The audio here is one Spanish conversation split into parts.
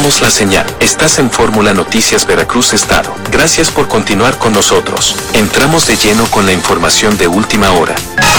Cortamos la señal. Estás en Fórmula Noticias Veracruz Estado. Gracias por continuar con nosotros. Entramos de lleno con la información de última hora.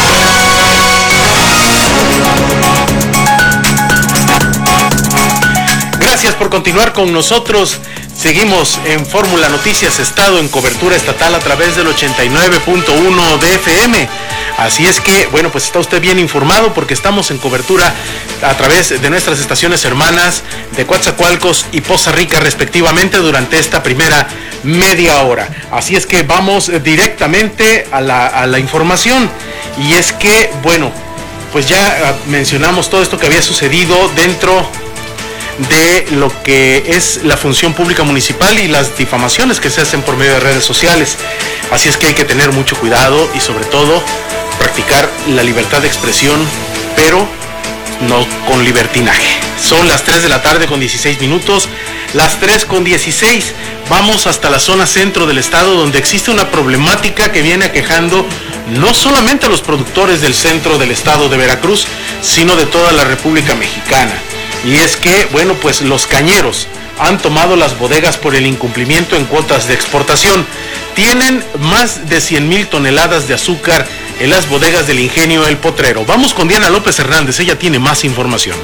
Gracias por continuar con nosotros. Seguimos en Fórmula Noticias Estado en cobertura estatal a través del 89.1 de FM. Así es que, bueno, pues está usted bien informado porque estamos en cobertura a través de nuestras estaciones hermanas de Coatzacoalcos y Poza Rica respectivamente durante esta primera media hora. Así es que vamos directamente a la información. Y es que, bueno, pues ya mencionamos todo esto que había sucedido dentro de lo que es la función pública municipal y las difamaciones que se hacen por medio de redes sociales. Así es que hay que tener mucho cuidado y sobre todo practicar la libertad de expresión, pero no con libertinaje. Son las 3 de la tarde con 16 minutos, las 3 con 16. Vamos hasta la zona centro del estado, donde existe una problemática que viene aquejando no solamente a los productores del centro del estado de Veracruz, sino de toda la República Mexicana. Y es que, bueno, pues los cañeros han tomado las bodegas por el incumplimiento en cuotas de exportación. Tienen más de 100,000 toneladas de azúcar en las bodegas del ingenio El Potrero. Vamos con Diana López Hernández, ella tiene más información.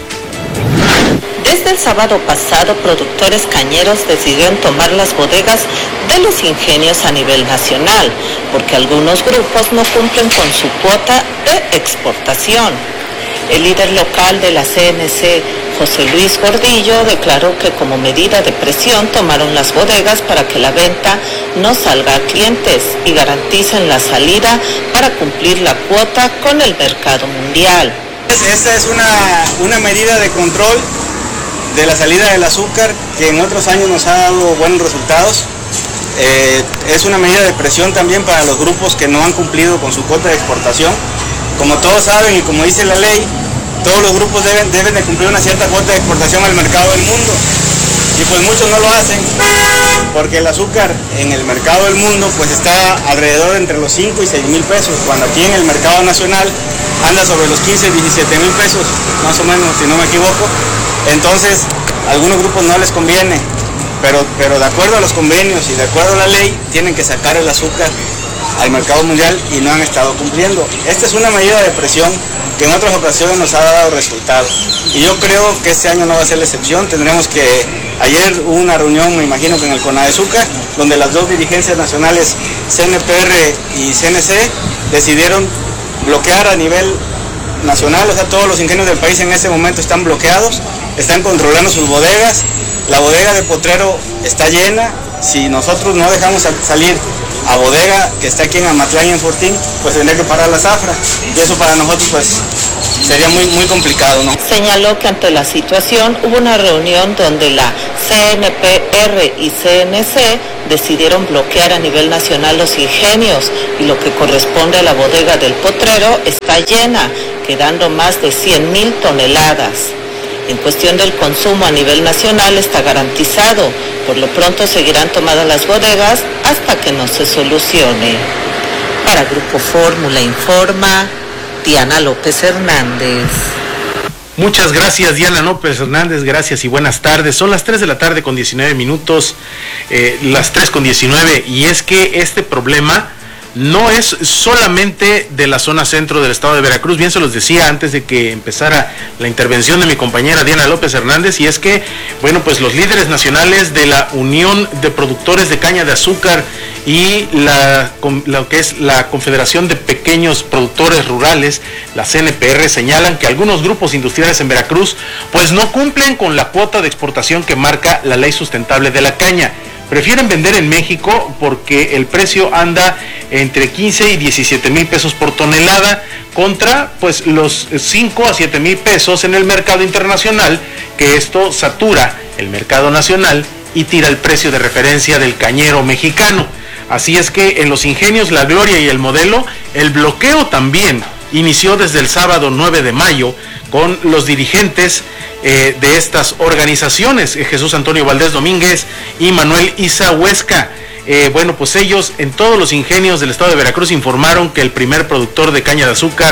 Desde el sábado pasado, productores cañeros decidieron tomar las bodegas de los ingenios a nivel nacional, porque algunos grupos no cumplen con su cuota de exportación. El líder local de la CNC, José Luis Gordillo, declaró que como medida de presión tomaron las bodegas para que la venta no salga a clientes y garanticen la salida para cumplir la cuota con el mercado mundial. Esta es una medida de control de la salida del azúcar que en otros años nos ha dado buenos resultados. Es una medida de presión también para los grupos que no han cumplido con su cuota de exportación. Como todos saben y como dice la ley, todos los grupos deben de cumplir una cierta cuota de exportación al mercado del mundo. Y pues muchos no lo hacen, porque el azúcar en el mercado del mundo pues está alrededor de entre los 5 y 6,000 pesos, cuando aquí en el mercado nacional anda sobre los 15 y 17,000 pesos, más o menos, si no me equivoco. Entonces, a algunos grupos no les conviene, pero de acuerdo a los convenios y de acuerdo a la ley, tienen que sacar el azúcar al mercado mundial y no han estado cumpliendo. Esta es una medida de presión que en otras ocasiones nos ha dado resultados. Y yo creo que este año no va a ser la excepción. Tendremos que... Ayer hubo una reunión, me imagino que en el CONADEZUCA, donde las dos dirigencias nacionales, CNPR y CNC, decidieron bloquear a nivel nacional. O sea, todos los ingenios del país en este momento están bloqueados, están controlando sus bodegas. La bodega de Potrero está llena. Si nosotros no dejamos salir a bodega que está aquí en Amatlán y en Fortín, pues tendría que parar la zafra. Y eso para nosotros pues sería muy complicado, ¿no? Señaló que ante la situación hubo una reunión donde la CNPR y CNC decidieron bloquear a nivel nacional los ingenios y lo que corresponde a la bodega del Potrero está llena, quedando más de 100,000 toneladas. En cuestión del consumo a nivel nacional está garantizado. Por lo pronto seguirán tomadas las bodegas hasta que no se solucione. Para Grupo Fórmula informa Diana López Hernández. Muchas gracias, Diana López Hernández, gracias y buenas tardes. Son las 3 de la tarde con 19 minutos, las 3 con 19, y es que este problema no es solamente de la zona centro del estado de Veracruz, bien se los decía antes de que empezara la intervención de mi compañera Diana López Hernández, y es que, bueno, pues los líderes nacionales de la Unión de Productores de Caña de Azúcar y lo que es la Confederación de Pequeños Productores Rurales, la CNPR, señalan que algunos grupos industriales en Veracruz pues no cumplen con la cuota de exportación que marca la Ley Sustentable de la Caña. Prefieren vender en México porque el precio anda entre 15 y 17,000 pesos por tonelada contra pues los 5 a 7,000 pesos en el mercado internacional, que esto satura el mercado nacional y tira el precio de referencia del cañero mexicano. Así es que en los ingenios La Gloria y El Modelo, el bloqueo también inició desde el sábado 9 de mayo con los dirigentes de estas organizaciones, Jesús Antonio Valdés Domínguez y Manuel Isa Huesca. Bueno, pues ellos en todos los ingenios del estado de Veracruz informaron que el primer productor de caña de azúcar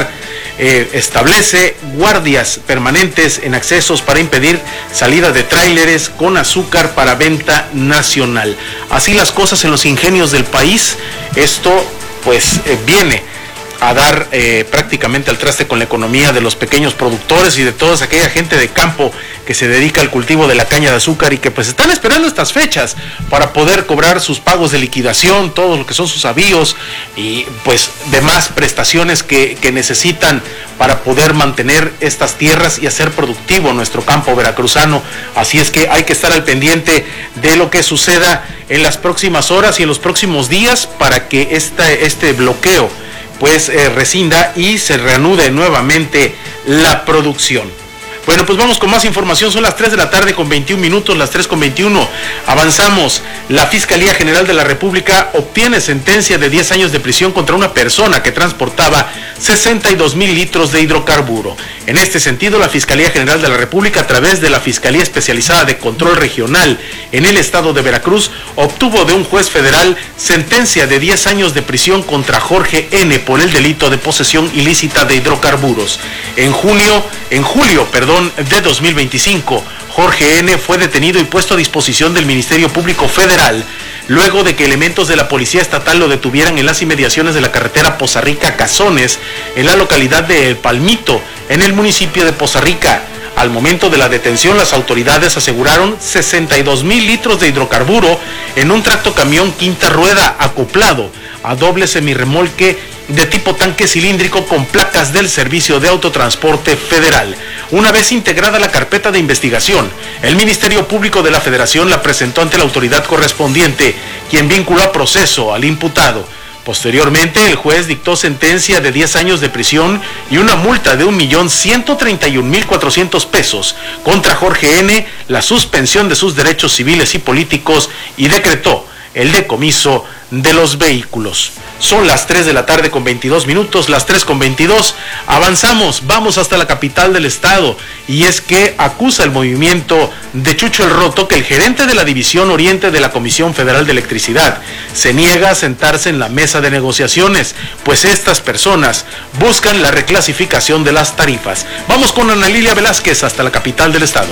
establece guardias permanentes en accesos para impedir salida de tráileres con azúcar para venta nacional. Así las cosas en los ingenios del país. Esto pues viene a dar prácticamente al traste con la economía de los pequeños productores y de toda aquella gente de campo que se dedica al cultivo de la caña de azúcar y que pues están esperando estas fechas para poder cobrar sus pagos de liquidación, todo lo que son sus avíos y pues demás prestaciones que necesitan para poder mantener estas tierras y hacer productivo nuestro campo veracruzano. Así es que hay que estar al pendiente de lo que suceda en las próximas horas y en los próximos días para que este bloqueo pues rescinda y se reanude nuevamente la producción. Bueno, pues vamos con más información. Son las 3 de la tarde con 21 minutos, las 3 con 21. Avanzamos. La Fiscalía General de la República obtiene sentencia de 10 años de prisión contra una persona que transportaba 62,000 litros de hidrocarburo. En este sentido, la Fiscalía General de la República, a través de la Fiscalía Especializada de Control Regional en el estado de Veracruz, obtuvo de un juez federal sentencia de 10 años de prisión contra Jorge N. por el delito de posesión ilícita de hidrocarburos. En julio, de 2025, Jorge N. fue detenido y puesto a disposición del Ministerio Público Federal luego de que elementos de la Policía Estatal lo detuvieran en las inmediaciones de la carretera Poza Rica-Cazones, en la localidad de El Palmito, en el municipio de Poza Rica. Al momento de la detención, las autoridades aseguraron 62,000 litros de hidrocarburo en un tractocamión quinta rueda acoplado a doble semirremolque de tipo tanque cilíndrico con placas del Servicio de Autotransporte Federal. Una vez integrada la carpeta de investigación, el Ministerio Público de la Federación la presentó ante la autoridad correspondiente, quien vinculó a proceso al imputado. Posteriormente, el juez dictó sentencia de 10 años de prisión y una multa de 1,131,400 pesos contra Jorge N., la suspensión de sus derechos civiles y políticos y decretó el decomiso de los vehículos. Son las 3 de la tarde con 22 minutos, las 3 con 22. Avanzamos, vamos hasta la capital del estado, y es que acusa el movimiento de Chucho el Roto que el gerente de la División Oriente de la Comisión Federal de Electricidad se niega a sentarse en la mesa de negociaciones, pues estas personas buscan la reclasificación de las tarifas. Vamos con Ana Lilia Velázquez hasta la capital del estado.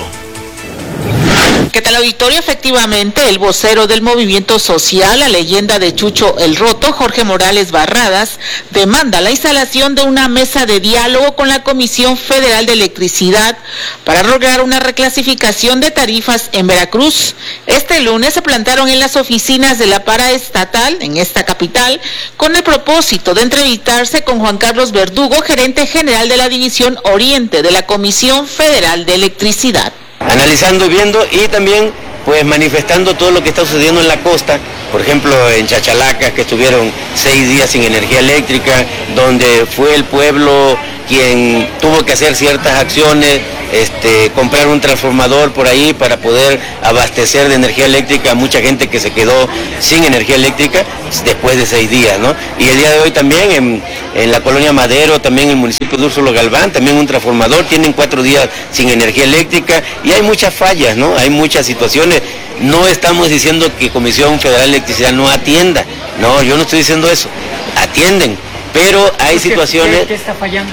¿Qué tal, auditorio? Efectivamente, el vocero del movimiento social, la leyenda de Chucho el Roto, Jorge Morales Barradas, demanda la instalación de una mesa de diálogo con la Comisión Federal de Electricidad para lograr una reclasificación de tarifas en Veracruz. Este lunes se plantaron en las oficinas de la paraestatal en esta capital con el propósito de entrevistarse con Juan Carlos Verdugo, gerente general de la División Oriente de la Comisión Federal de Electricidad. Analizando, viendo y también pues manifestando todo lo que está sucediendo en la costa, por ejemplo en Chachalacas, que estuvieron 6 días sin energía eléctrica, donde fue el pueblo quien tuvo que hacer ciertas acciones, comprar un transformador por ahí para poder abastecer de energía eléctrica a mucha gente que se quedó sin energía eléctrica después de 6 días, ¿no? Y el día de hoy también en la colonia Madero, también en el municipio de Úrsulo Galván, también un transformador, tienen 4 días sin energía eléctrica y hay muchas fallas, ¿no? Hay muchas situaciones. No estamos diciendo que Comisión Federal de Electricidad no atienda, no, yo no estoy diciendo eso, atienden, pero hay situaciones... ¿Qué está fallando?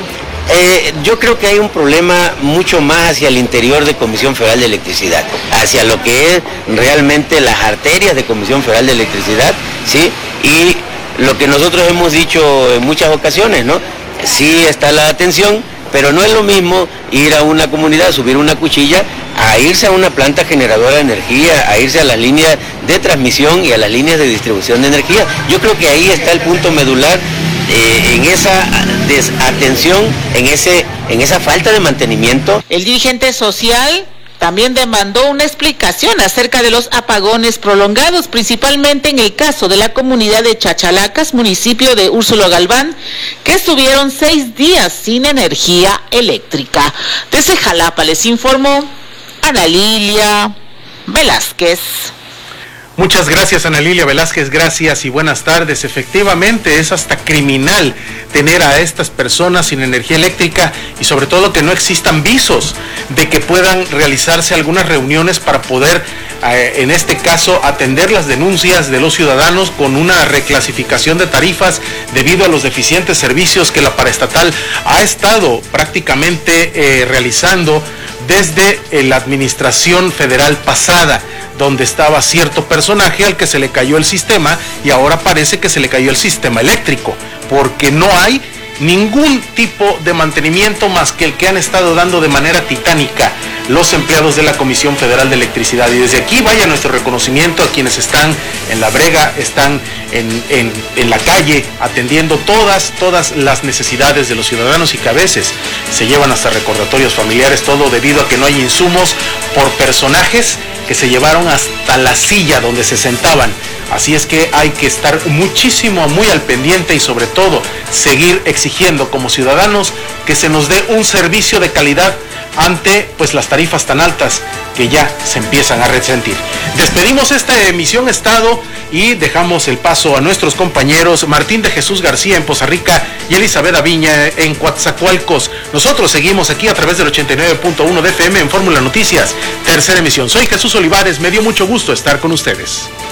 Yo creo que hay un problema mucho más hacia el interior de Comisión Federal de Electricidad, hacia lo que es realmente las arterias de Comisión Federal de Electricidad, ¿sí? Y lo que nosotros hemos dicho en muchas ocasiones, ¿no? Sí está la atención, pero no es lo mismo ir a una comunidad, subir una cuchilla, a irse a una planta generadora de energía, a irse a las líneas de transmisión y a las líneas de distribución de energía. Yo creo que ahí está el punto medular, en esa desatención, en esa falta de mantenimiento. El dirigente social también demandó una explicación acerca de los apagones prolongados, principalmente en el caso de la comunidad de Chachalacas, municipio de Úrsulo Galván, que estuvieron 6 días sin energía eléctrica. Desde Jalapa les informó Ana Lilia Velázquez. Muchas gracias, Ana Lilia Velázquez, gracias y buenas tardes. Efectivamente, es hasta criminal tener a estas personas sin energía eléctrica y sobre todo que no existan visos de que puedan realizarse algunas reuniones para poder en este caso, atender las denuncias de los ciudadanos con una reclasificación de tarifas debido a los deficientes servicios que la paraestatal ha estado prácticamente realizando desde la administración federal pasada, donde estaba cierto personaje al que se le cayó el sistema y ahora parece que se le cayó el sistema eléctrico, porque no hay ningún tipo de mantenimiento más que el que han estado dando de manera titánica los empleados de la Comisión Federal de Electricidad. Y desde aquí vaya nuestro reconocimiento a quienes están en la brega, están en la calle atendiendo todas las necesidades de los ciudadanos y que a veces se llevan hasta recordatorios familiares, todo debido a que no hay insumos por personajes que se llevaron hasta la silla donde se sentaban. Así es que hay que estar muy al pendiente y sobre todo seguir exigiendo como ciudadanos que se nos dé un servicio de calidad ante pues las tarifas tan altas que ya se empiezan a resentir. Despedimos esta emisión Estado y dejamos el paso a nuestros compañeros Martín de Jesús García en Poza Rica y Elizabeth Aviña en Coatzacoalcos. Nosotros seguimos aquí a través del 89.1 de FM en Fórmula Noticias, tercera emisión. Soy Jesús Olivares, me dio mucho gusto estar con ustedes.